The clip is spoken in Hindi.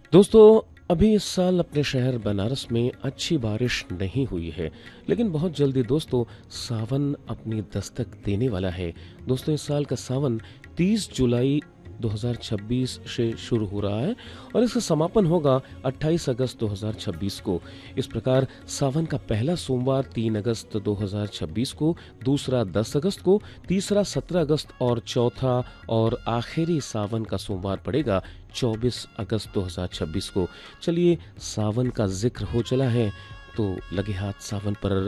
दोस्तों, अभी इस साल अपने शहर बनारस में अच्छी बारिश नहीं हुई है, लेकिन बहुत जल्दी दोस्तों सावन अपनी दस्तक देने वाला है। दोस्तों, इस साल का सावन 30 जुलाई 2026 से शुरू हो रहा है और इसका समापन होगा 28 अगस्त 2026 को। इस प्रकार सावन का पहला सोमवार 3 अगस्त 2026 को, दूसरा 10 अगस्त को, तीसरा 17 अगस्त और चौथा और आखिरी सावन का सोमवार पड़ेगा 24 अगस्त 2026 को। चलिए, सावन का जिक्र हो चला है तो लगे हाथ सावन पर